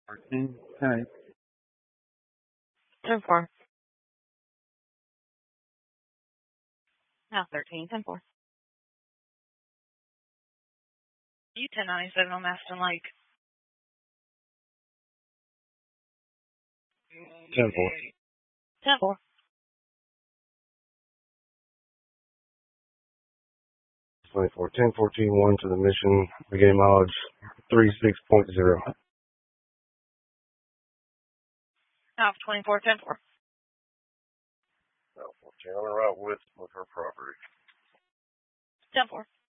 13, 10. 10-4. Now 13, 10-4. U-1097 on Maston Lake. 10-4. 10-4. 24. 10-14-1 to the mission. Beginning mileage 36.0. Off 24, 10-4. On the route with her property. 10-4.